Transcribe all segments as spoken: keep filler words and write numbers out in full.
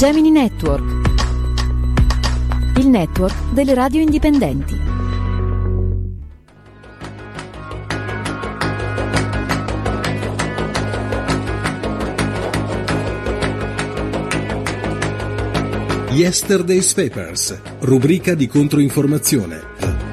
Gemini Network, il network delle radio indipendenti. Yesterday's Papers, rubrica di controinformazione.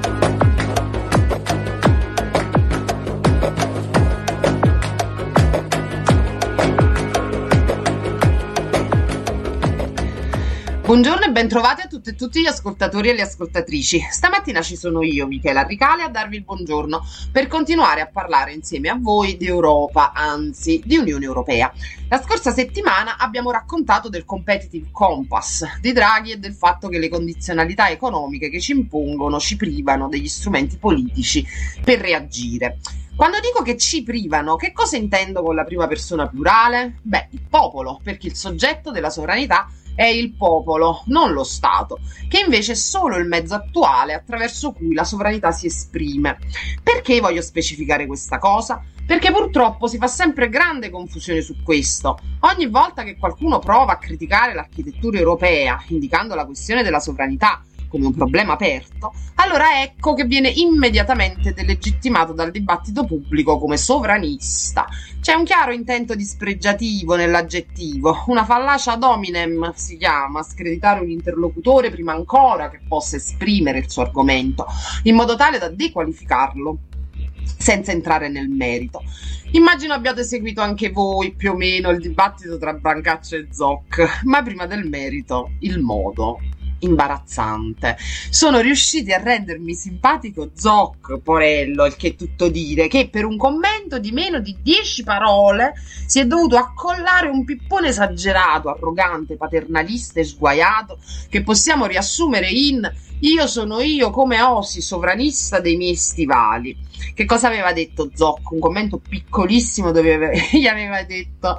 Buongiorno e bentrovati a tutte e tutti gli ascoltatori e le ascoltatrici. Stamattina ci sono io, Michela Ricale, a darvi il buongiorno per continuare a parlare insieme a voi di Europa, anzi di Unione Europea. La scorsa settimana abbiamo raccontato del competitive compass di Draghi e del fatto che le condizionalità economiche che ci impongono ci privano degli strumenti politici per reagire. Quando dico che ci privano, che cosa intendo con la prima persona plurale? Beh, il popolo, perché il soggetto della sovranità è il popolo, non lo Stato, che invece è solo il mezzo attuale attraverso cui la sovranità si esprime. Perché voglio specificare questa cosa? Perché purtroppo si fa sempre grande confusione su questo. Ogni volta che qualcuno prova a criticare l'architettura europea, indicando la questione della sovranità come un problema aperto, allora ecco che viene immediatamente delegittimato dal dibattito pubblico come sovranista. C'è un chiaro intento dispregiativo nell'aggettivo, una fallacia ad hominem si chiama, screditare un interlocutore prima ancora che possa esprimere il suo argomento, in modo tale da dequalificarlo, senza entrare nel merito. Immagino abbiate seguito anche voi più o meno il dibattito tra Brancaccio e Zoc, ma prima del merito, il modo. Imbarazzante. Sono riusciti a rendermi simpatico Zoc, porello, il che è tutto dire, che per un commento di meno di dieci parole si è dovuto accollare un pippone esagerato, arrogante, paternalista e sguaiato che possiamo riassumere in: io sono io come osi, sovranista dei miei stivali. Che cosa aveva detto Zoc? Un commento piccolissimo dove gli aveva detto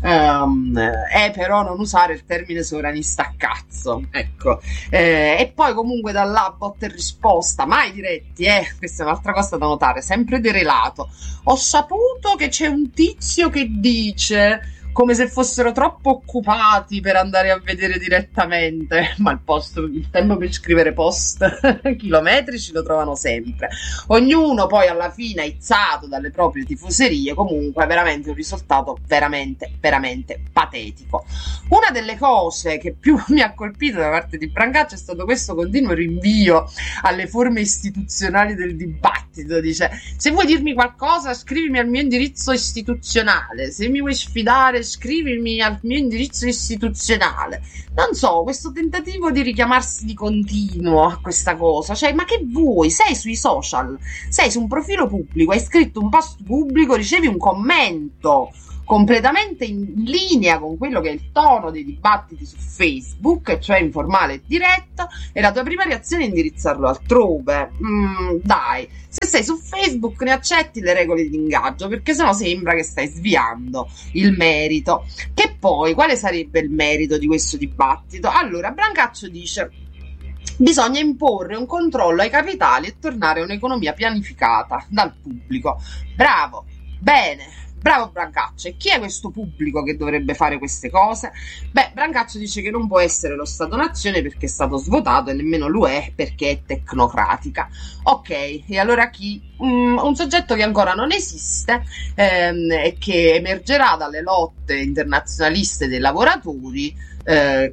um, eh però non usare il termine sovranista a cazzo, ecco. Eh, e poi comunque da là botta e risposta, mai diretti, eh, questa è un'altra cosa da notare, sempre derelato. Ho saputo che c'è un tizio che dice, come se fossero troppo occupati per andare a vedere direttamente, ma il, post, il tempo per scrivere post chilometrici lo trovano sempre. Ognuno poi alla fine aizzato dalle proprie tifoserie, comunque è veramente un risultato veramente, veramente patetico. Una delle cose che più mi ha colpito da parte di Brancaccio è stato questo continuo rinvio alle forme istituzionali del dibattito. Dice: se vuoi dirmi qualcosa scrivimi al mio indirizzo istituzionale, se mi vuoi sfidare scrivimi al mio indirizzo istituzionale. Non so, questo tentativo di richiamarsi di continuo a questa cosa, cioè, ma che vuoi? Sei sui social, sei su un profilo pubblico, hai scritto un post pubblico, ricevi un commento completamente in linea con quello che è il tono dei dibattiti su Facebook, cioè informale e diretto, e la tua prima reazione è indirizzarlo altrove. Mm, dai, se sei su Facebook ne accetti le regole di ingaggio, perché sennò sembra che stai sviando il merito. Che poi, quale sarebbe il merito di questo dibattito? Allora, Brancaccio dice: bisogna imporre un controllo ai capitali e tornare a un'economia pianificata dal pubblico. Bravo, bene. Bravo Brancaccio. E chi è questo pubblico che dovrebbe fare queste cose? Beh, Brancaccio dice che non può essere lo Stato-nazione perché è stato svuotato, e nemmeno l'U E perché è tecnocratica. Ok, e allora chi? Um, un soggetto che ancora non esiste ehm, e che emergerà dalle lotte internazionaliste dei lavoratori, eh,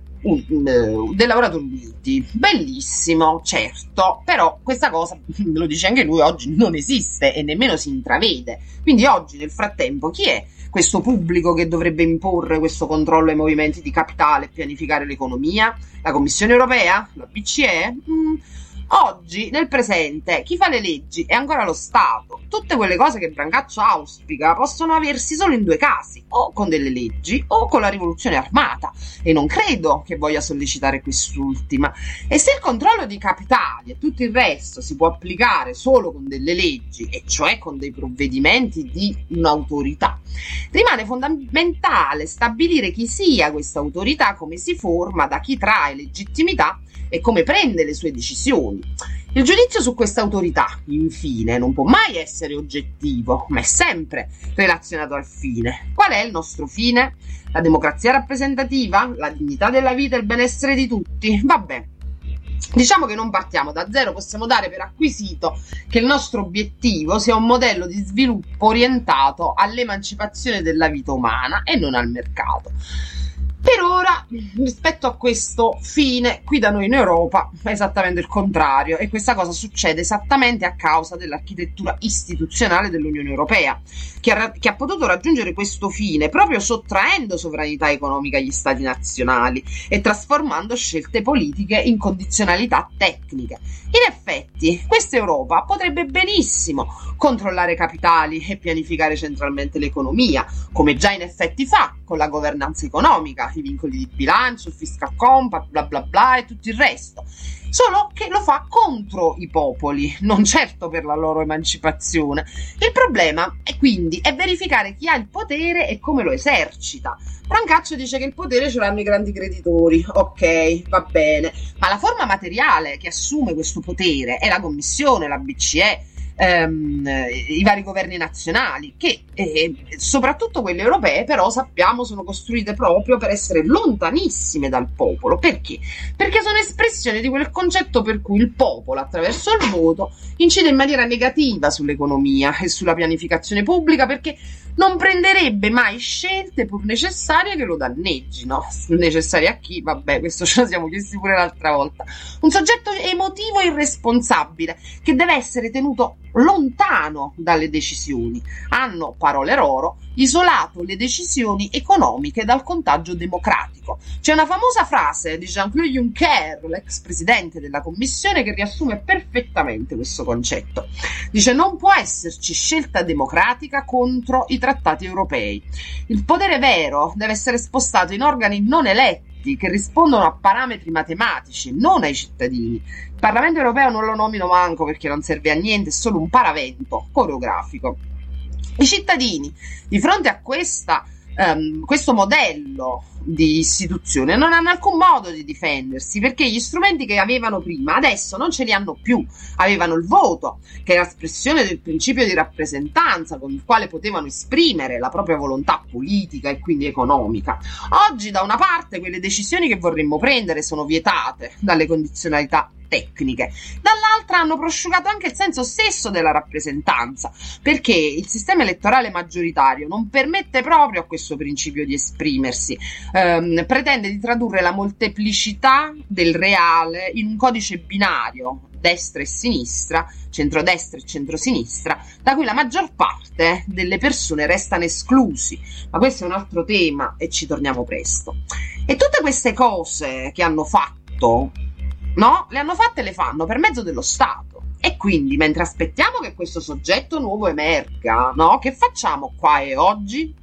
uh, dei lavoratori uniti. Bellissimo, certo, però questa cosa, lo dice anche lui, oggi non esiste e nemmeno si intravede. Quindi oggi, nel frattempo, chi è questo pubblico che dovrebbe imporre questo controllo ai movimenti di capitale e pianificare l'economia? La Commissione Europea? La B C E? Mm. Oggi, nel presente, chi fa le leggi è ancora lo Stato. Tutte quelle cose che Brancaccio auspica possono aversi solo in due casi: o con delle leggi o con la rivoluzione armata, e non credo che voglia sollecitare quest'ultima. E se il controllo di capitali e tutto il resto si può applicare solo con delle leggi, e cioè con dei provvedimenti di un'autorità, rimane fondamentale stabilire chi sia questa autorità, come si forma, da chi trae legittimità e come prende le sue decisioni. Il giudizio su questa autorità, infine, non può mai essere oggettivo, ma è sempre relazionato al fine. Qual è il nostro fine? La democrazia rappresentativa? La dignità della vita e il benessere di tutti? Vabbè. Diciamo che non partiamo da zero, possiamo dare per acquisito che il nostro obiettivo sia un modello di sviluppo orientato all'emancipazione della vita umana e non al mercato. Per ora, rispetto a questo fine, qui da noi in Europa è esattamente il contrario, e questa cosa succede esattamente a causa dell'architettura istituzionale dell'Unione Europea, che ha, che ha potuto raggiungere questo fine proprio sottraendo sovranità economica agli Stati nazionali e trasformando scelte politiche in condizionalità tecniche. In effetti, questa Europa potrebbe benissimo controllare capitali e pianificare centralmente l'economia, come già in effetti fa con la governanza economica, i vincoli di bilancio, il fiscal compact, bla bla bla e tutto il resto. Solo che lo fa contro i popoli, non certo per la loro emancipazione. Il problema è quindi è verificare chi ha il potere e come lo esercita. Brancaccio dice che il potere ce l'hanno i grandi creditori. Ok, va bene, ma la forma materiale che assume questo potere è la Commissione, la B C E, Ehm, i vari governi nazionali, che eh, soprattutto quelle europee però sappiamo sono costruite proprio per essere lontanissime dal popolo. Perché? Perché sono espressione di quel concetto per cui il popolo attraverso il voto incide in maniera negativa sull'economia e sulla pianificazione pubblica, perché non prenderebbe mai scelte pur necessarie che lo danneggino. Necessarie a chi? Vabbè, questo ce lo siamo chiesti pure l'altra volta. Un soggetto emotivo e irresponsabile che deve essere tenuto lontano dalle decisioni. Hanno, parole loro, isolato le decisioni economiche dal contagio democratico. C'è una famosa frase di Jean-Claude Juncker, l'ex presidente della Commissione, che riassume perfettamente questo concetto. Dice: non può esserci scelta democratica contro i trattati europei. Il potere vero deve essere spostato in organi non eletti che rispondono a parametri matematici, non ai cittadini. Il Parlamento europeo non lo nomino manco perché non serve a niente, è solo un paravento coreografico. I cittadini, di fronte a questa, um, questo modello di istituzione, non hanno alcun modo di difendersi, perché gli strumenti che avevano prima adesso non ce li hanno più. Avevano il voto, che è l'espressione del principio di rappresentanza con il quale potevano esprimere la propria volontà politica e quindi economica. Oggi da una parte quelle decisioni che vorremmo prendere sono vietate dalle condizionalità tecniche, dall'altra hanno prosciugato anche il senso stesso della rappresentanza, perché il sistema elettorale maggioritario non permette proprio a questo principio di esprimersi. Ehm, pretende di tradurre la molteplicità del reale in un codice binario, destra e sinistra, centrodestra e centrosinistra, da cui la maggior parte delle persone restano esclusi. Ma questo è un altro tema e ci torniamo presto. E tutte queste cose che hanno fatto, no? Le hanno fatte e le fanno per mezzo dello Stato. E quindi, mentre aspettiamo che questo soggetto nuovo emerga, no? Che facciamo qua e oggi?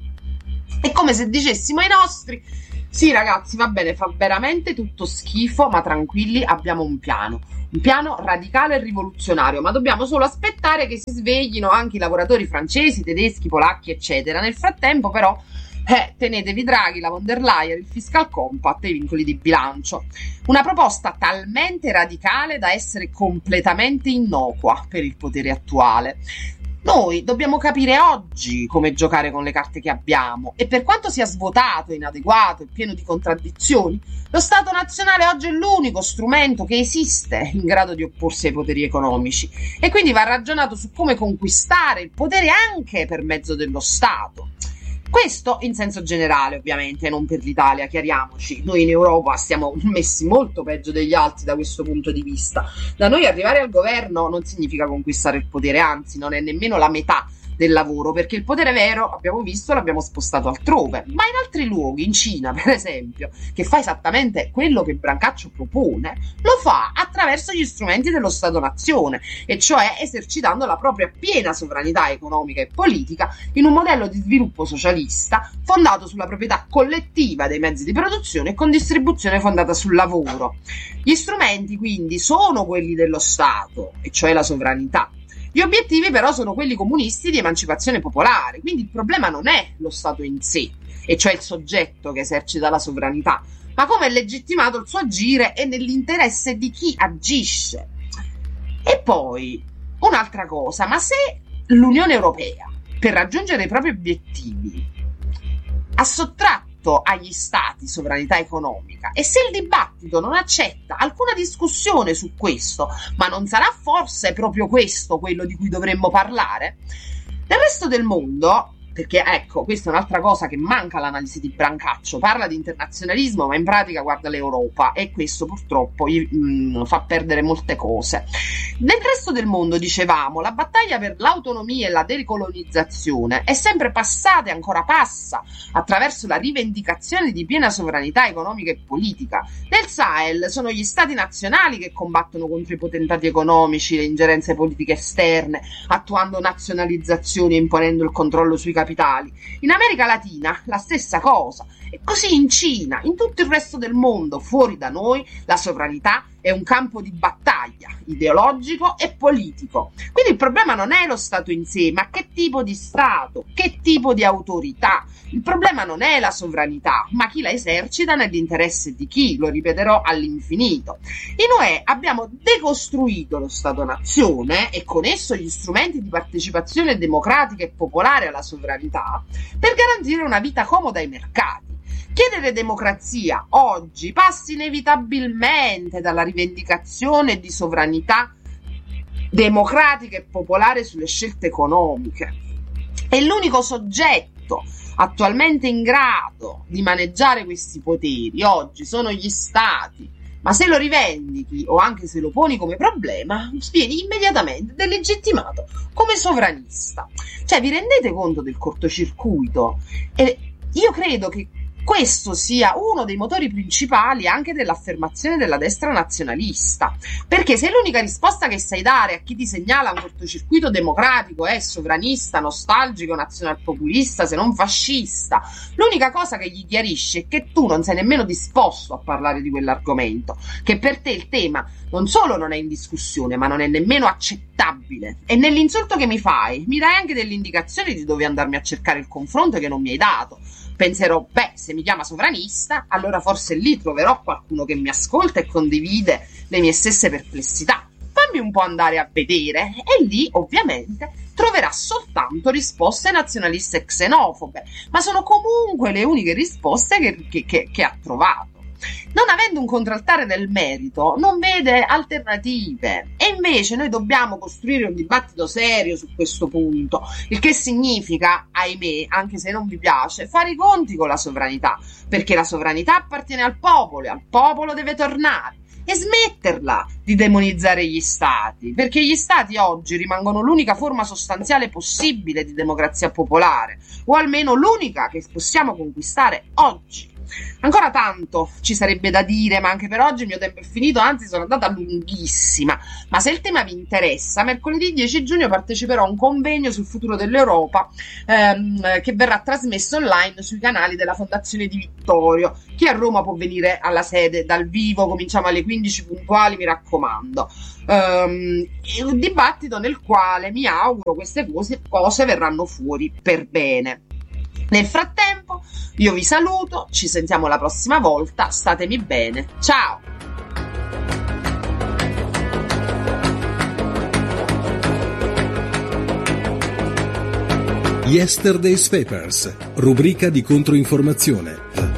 È come se dicessimo ai nostri: sì ragazzi, va bene, fa veramente tutto schifo, ma tranquilli, abbiamo un piano. Un piano radicale e rivoluzionario, ma dobbiamo solo aspettare che si sveglino anche i lavoratori francesi, tedeschi, polacchi, eccetera. Nel frattempo, però, Eh, tenetevi Draghi, la von der Leyen, il fiscal compact e i vincoli di bilancio. Una proposta talmente radicale da essere completamente innocua per il potere attuale. Noi dobbiamo capire oggi come giocare con le carte che abbiamo, e per quanto sia svuotato, inadeguato e pieno di contraddizioni, lo Stato nazionale oggi è l'unico strumento che esiste in grado di opporsi ai poteri economici, e quindi va ragionato su come conquistare il potere anche per mezzo dello Stato. Questo in senso generale, ovviamente, non per l'Italia, chiariamoci. Noi in Europa stiamo messi molto peggio degli altri da questo punto di vista. Da noi arrivare al governo non significa conquistare il potere, anzi non è nemmeno la metà del lavoro, perché il potere vero, abbiamo visto, l'abbiamo spostato altrove. Ma in altri luoghi, in Cina per esempio, che fa esattamente quello che Brancaccio propone, lo fa attraverso gli strumenti dello Stato-nazione, e cioè esercitando la propria piena sovranità economica e politica in un modello di sviluppo socialista fondato sulla proprietà collettiva dei mezzi di produzione e con distribuzione fondata sul lavoro. Gli strumenti quindi sono quelli dello Stato, e cioè la sovranità. Gli obiettivi però sono quelli comunisti di emancipazione popolare, quindi il problema non è lo Stato in sé, e cioè il soggetto che esercita la sovranità, ma come è legittimato il suo agire e nell'interesse di chi agisce. E poi un'altra cosa, ma se l'Unione Europea, per raggiungere i propri obiettivi, ha sottratto agli stati sovranità economica, e se il dibattito non accetta alcuna discussione su questo, ma non sarà forse proprio questo quello di cui dovremmo parlare? Nel resto del mondo, perché ecco, questa è un'altra cosa che manca all'analisi di Brancaccio, parla di internazionalismo ma in pratica guarda l'Europa, e questo purtroppo gli, mh, fa perdere molte cose. Nel resto del mondo, dicevamo, la battaglia per l'autonomia e la decolonizzazione è sempre passata e ancora passa attraverso la rivendicazione di piena sovranità economica e politica. Nel Sahel sono gli stati nazionali che combattono contro i potentati economici, le ingerenze politiche esterne, attuando nazionalizzazioni e imponendo il controllo sui capitali. In America Latina la stessa cosa, e così in Cina, in tutto il resto del mondo fuori da noi la sovranità è un campo di battaglia ideologico e politico. Quindi il problema non è lo Stato in sé, ma che tipo di Stato, che tipo di autorità. Il problema non è la sovranità, ma chi la esercita nell'interesse di chi, lo ripeterò all'infinito. In U E abbiamo decostruito lo Stato-nazione e con esso gli strumenti di partecipazione democratica e popolare alla sovranità per garantire una vita comoda ai mercati. Chiedere democrazia oggi passa inevitabilmente dalla rivendicazione di sovranità democratica e popolare sulle scelte economiche. E l'unico soggetto attualmente in grado di maneggiare questi poteri oggi sono gli stati. Ma se lo rivendichi o anche se lo poni come problema, vieni immediatamente delegittimato come sovranista. Cioè, vi rendete conto del cortocircuito? E io credo che questo sia uno dei motori principali anche dell'affermazione della destra nazionalista, perché se l'unica risposta che sai dare a chi ti segnala un cortocircuito democratico è sovranista, nostalgico, nazionalpopulista, se non fascista, l'unica cosa che gli chiarisce è che tu non sei nemmeno disposto a parlare di quell'argomento, che per te il tema non solo non è in discussione, ma non è nemmeno accettabile. E nell'insulto che mi fai, mi dai anche delle indicazioni di dove andarmi a cercare il confronto che non mi hai dato. Penserò, beh, se mi chiama sovranista, allora forse lì troverò qualcuno che mi ascolta e condivide le mie stesse perplessità. Fammi un po' andare a vedere, e lì ovviamente troverà soltanto risposte nazionaliste e xenofobe, ma sono comunque le uniche risposte che, che, che, che ha trovato. Non avendo un contraltare nel merito, non vede alternative, e invece noi dobbiamo costruire un dibattito serio su questo punto, il che significa, ahimè, anche se non vi piace, fare i conti con la sovranità, perché la sovranità appartiene al popolo e al popolo deve tornare, e smetterla di demonizzare gli stati, perché gli stati oggi rimangono l'unica forma sostanziale possibile di democrazia popolare, o almeno l'unica che possiamo conquistare oggi. Ancora tanto ci sarebbe da dire, ma anche per oggi il mio tempo è finito, anzi sono andata lunghissima. Ma se il tema vi interessa, mercoledì dieci giugno parteciperò a un convegno sul futuro dell'Europa ehm, che verrà trasmesso online sui canali della Fondazione Di Vittorio. Chi a Roma può venire alla sede dal vivo, cominciamo alle quindici puntuali, mi raccomando. Um, è un dibattito nel quale mi auguro queste cose, cose verranno fuori per bene. Nel frattempo io vi saluto, ci sentiamo la prossima volta, statemi bene, ciao! Yesterday's Papers, rubrica di controinformazione.